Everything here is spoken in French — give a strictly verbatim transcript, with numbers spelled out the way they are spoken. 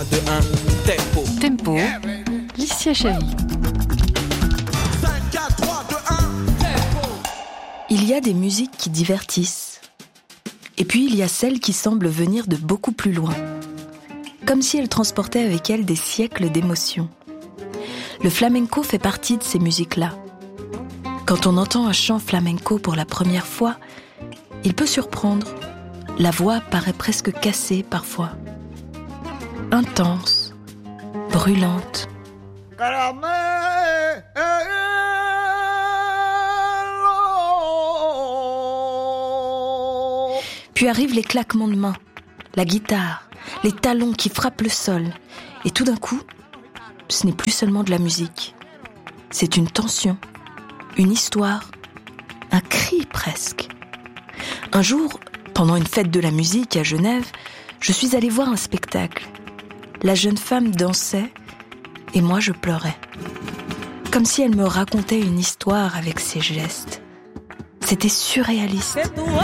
trois, deux, un, tempo. Tempo, Licia Chérie. cinq, quatre, trois, deux, un, tempo. Il y a des musiques qui divertissent. Et puis il y a celles qui semblent venir de beaucoup plus loin. Comme si elles transportaient avec elles des siècles d'émotions. Le flamenco fait partie de ces musiques-là. Quand on entend un chant flamenco pour la première fois, il peut surprendre. La voix paraît presque cassée parfois. Intense, brûlante. Puis arrivent les claquements de mains, la guitare, les talons qui frappent le sol. Et tout d'un coup, ce n'est plus seulement de la musique. C'est une tension, une histoire, un cri presque. Un jour, pendant une fête de la musique à Genève, je suis allée voir un spectacle. La jeune femme dansait et moi je pleurais. Comme si elle me racontait une histoire avec ses gestes. C'était surréaliste.